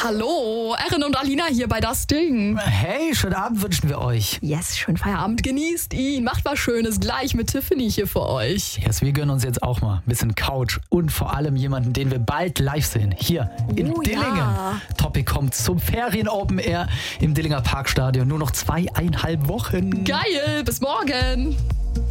Hallo, Erin und Alina hier bei Das Ding. Hey, schönen Abend wünschen wir euch. Yes, schönen Feierabend, genießt ihn, macht was Schönes gleich mit Tiffany hier für euch. Yes, wir gönnen uns jetzt auch mal ein bisschen Couch und vor allem jemanden, den wir bald live sehen, hier in Dillingen. Ja. Topic kommt zum Ferien-Open Air im Dillinger Parkstadion, nur noch 2,5 Wochen. Geil, bis morgen.